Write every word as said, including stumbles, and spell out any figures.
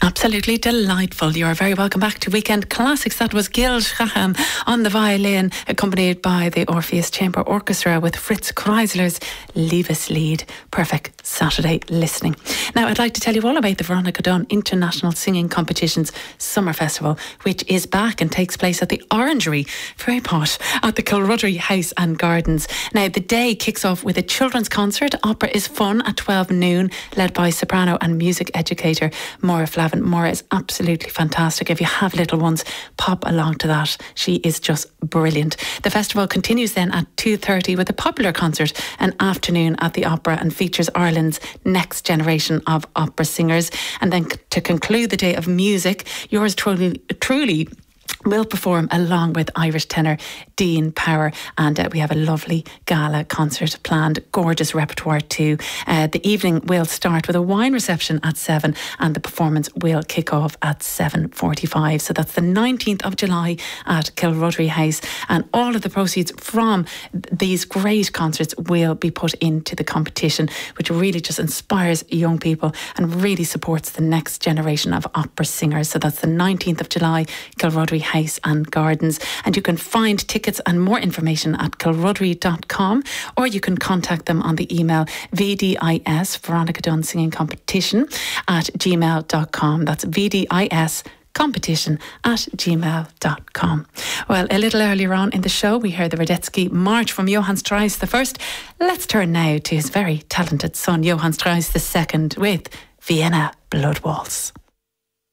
Absolutely delightful. You're very welcome back to Weekend Classics. That was Gil Shaham on the violin, accompanied by the Orpheus Chamber Orchestra with Fritz Kreisler's Liebeslied. Perfect Saturday listening. Now, I'd like to tell you all about the Veronica Dunn International Singing Competition's Summer Festival, which is back and takes place at the Orangery, very posh, at the Kilruddery House and Gardens. Now, the day kicks off with a children's concert. Opera is fun at twelve noon, led by soprano and music educator Maura Flavin. Maura is absolutely fantastic. If you have little ones, pop along to that. She is just brilliant. The festival continues then at two thirty with a popular concert, an afternoon at the Opera, and features Ireland's next generation of opera singers. And then to conclude the day of music, yours truly, truly will perform along with Irish tenor Dean Power, and uh, we have a lovely gala concert planned, gorgeous repertoire too. Uh, the evening will start with a wine reception at seven, and the performance will kick off at seven forty-five. So that's the nineteenth of July at Kilruddery House, and all of the proceeds from these great concerts will be put into the competition, which really just inspires young people and really supports the next generation of opera singers. So that's the nineteenth of July, Kilruddery House and Gardens, and you can find tickets and more information at kilruddery dot com, or you can contact them on the email V D I S, Veronica Dunn Singing Competition, at gmail dot com. That's V D I S competition at gmail dot com. Well, a little earlier on in the show, we heard the Radetzky March from Johann Strauss the First. Let's turn now to his very talented son, Johann Strauss the Second, with Vienna Blood Waltz.